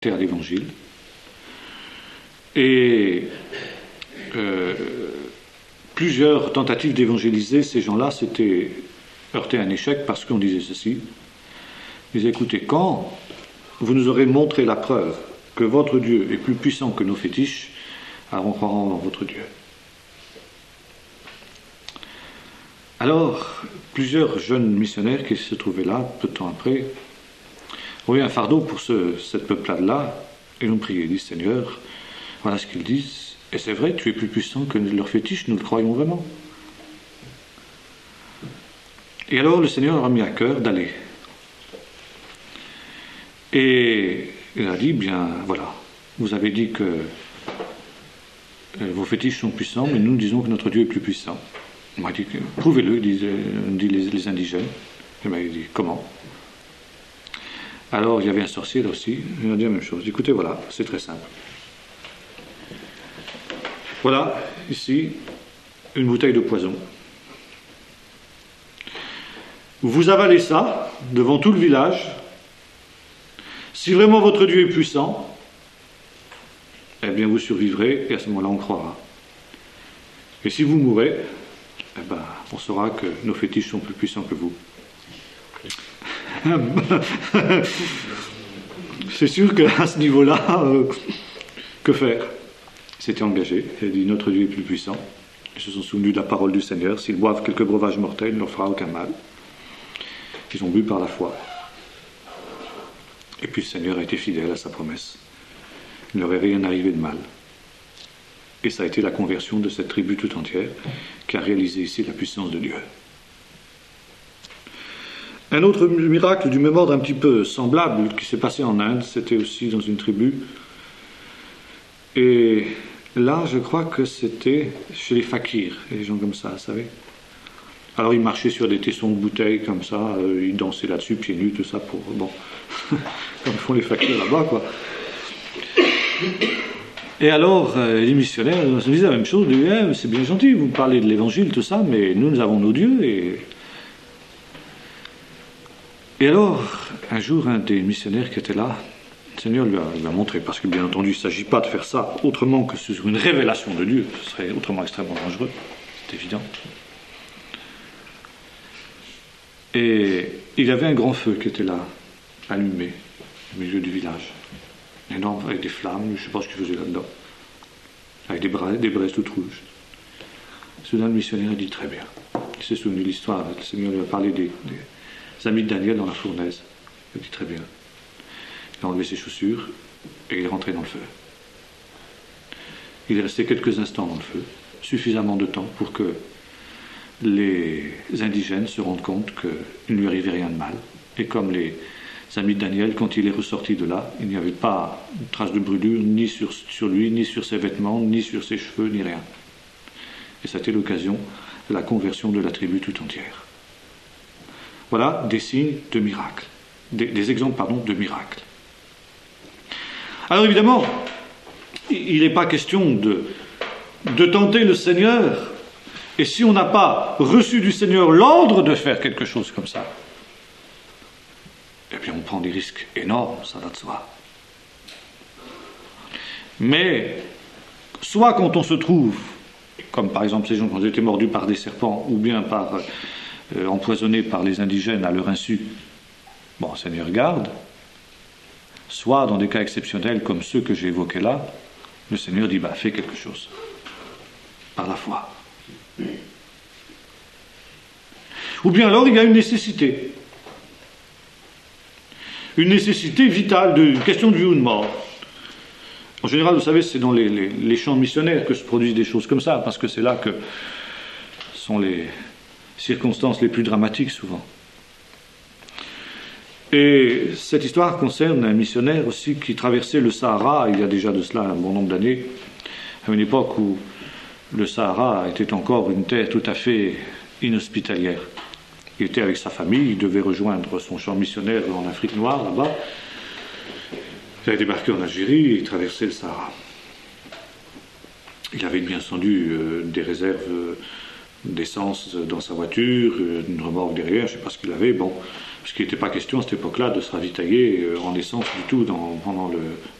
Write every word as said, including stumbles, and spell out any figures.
à l'Évangile. Et euh, plusieurs tentatives d'évangéliser ces gens-là s'étaient heurtées à un échec parce qu'on disait ceci. Ils disaient, écoutez, quand vous nous aurez montré la preuve que votre Dieu est plus puissant que nos fétiches, alors on croira en votre Dieu. Alors, plusieurs jeunes missionnaires qui se trouvaient là, peu de temps après, ont eu un fardeau pour ce, cette peuplade-là, et l'ont prié. Ils disent, Seigneur, voilà ce qu'ils disent, et c'est vrai, tu es plus puissant que leurs fétiches, nous le croyons vraiment. Et alors le Seigneur leur a mis à cœur d'aller. Et il a dit, bien voilà, vous avez dit que vos fétiches sont puissants, mais nous disons que notre Dieu est plus puissant. On m'a dit, prouvez-le, disent dit les, les indigènes. Et ben, il dit, comment? Alors il y avait un sorcier là aussi, il a dit la même chose. Écoutez, voilà, c'est très simple. Voilà, ici, une bouteille de poison. Vous avalez ça devant tout le village. Si vraiment votre Dieu est puissant, eh bien vous survivrez et à ce moment-là on croira. Et si vous mourrez, eh ben, on saura que nos fétiches sont plus puissants que vous. C'est sûr qu'à ce niveau-là, euh, que faire? S'était engagé, il a dit notre Dieu est plus puissant. Ils se sont souvenus de la parole du Seigneur, s'ils boivent quelques breuvages mortels, il ne leur fera aucun mal. Ils ont bu par la foi. Et puis le Seigneur a été fidèle à sa promesse. Il ne leur est rien arrivé de mal. Et ça a été la conversion de cette tribu tout entière qui a réalisé ici la puissance de Dieu. Un autre miracle du même ordre un petit peu semblable qui s'est passé en Inde, c'était aussi dans une tribu. Et là, je crois que c'était chez les fakirs, les gens comme ça, vous savez. Alors ils marchaient sur des tessons de bouteilles comme ça, euh, ils dansaient là-dessus, pieds nus, tout ça, pour, bon, comme font les fakirs là-bas, quoi. Et alors, euh, les missionnaires se disaient la même chose, ils disaient, eh, c'est bien gentil, vous me parlez de l'évangile, tout ça, mais nous, nous avons nos dieux, et... Et alors, un jour, un des missionnaires qui était là, le Seigneur lui a, lui a montré, parce que bien entendu, il ne s'agit pas de faire ça autrement que sur une révélation de Dieu, ce serait autrement extrêmement dangereux, c'est évident. Et il y avait un grand feu qui était là, allumé, au milieu du village. Énorme, avec des flammes, je ne sais pas ce qu'il faisait là-dedans. Avec des, bras, des braises toutes rouges. Soudain, le missionnaire a dit très bien. Il s'est souvenu de l'histoire, le Seigneur lui a parlé des, des amis de Daniel dans la fournaise. Il a dit très bien. Il a enlevé ses chaussures et il est rentré dans le feu. Il est resté quelques instants dans le feu, suffisamment de temps pour que les indigènes se rendent compte qu'il ne lui arrivait rien de mal. Et comme les amis de Daniel, quand il est ressorti de là, il n'y avait pas une trace de brûlure, ni sur, sur lui, ni sur ses vêtements, ni sur ses cheveux, ni rien. Et ça a été l'occasion de la conversion de la tribu tout entière. Voilà des signes de miracles, des, des exemples, pardon, de miracles. Alors évidemment, il n'est pas question de, de tenter le Seigneur. Et si on n'a pas reçu du Seigneur l'ordre de faire quelque chose comme ça, eh bien on prend des risques énormes, ça va de soi. Mais, soit quand on se trouve, comme par exemple ces gens qui ont été mordus par des serpents, ou bien par, euh, empoisonnés par les indigènes à leur insu, bon, Seigneur garde, soit dans des cas exceptionnels comme ceux que j'ai évoqués là, le Seigneur dit, bah fais quelque chose, par la foi. Ou bien alors il y a une nécessité. Une nécessité vitale, de, une question de vie ou de mort. En général, vous savez, c'est dans les, les, les champs missionnaires que se produisent des choses comme ça, parce que c'est là que sont les circonstances les plus dramatiques souvent. Et cette histoire concerne un missionnaire aussi qui traversait le Sahara, il y a déjà de cela un bon nombre d'années, à une époque où le Sahara était encore une terre tout à fait inhospitalière. Il était avec sa famille, il devait rejoindre son champ missionnaire en Afrique noire, là-bas. Il avait débarqué en Algérie et il traversait le Sahara. Il avait bien entendu euh, des réserves euh, d'essence dans sa voiture, euh, une remorque derrière, je ne sais pas ce qu'il avait. Bon, Parce qu'il n'était pas question à cette époque-là de se ravitailler en essence du tout dans, pendant le,